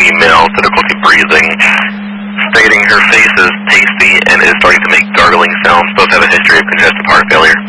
female, difficulty breathing, stating her face is pasty and is starting to make gargling sounds. Both have a history of congestive heart failure.